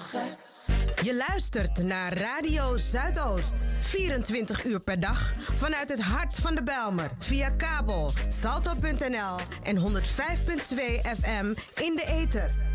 Je luistert naar Radio Zuidoost. 24 uur per dag vanuit het hart van de Bijlmer. Via kabel, salto.nl en 105.2 FM in de ether.